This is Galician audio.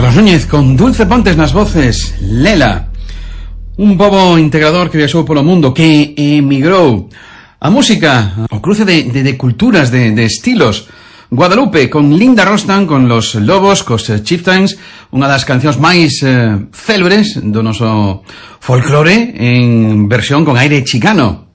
Carlos Núñez con Dulce Pontes nas voces, Lela, un pobo integrador que viaxou polo mundo, que emigrou. A música, o cruce de culturas, de estilos. Guadalupe con Linda Rostan, con Los Lobos, cos Chieftains, unha das cancións máis célebres do noso folclore en versión con aire chicano.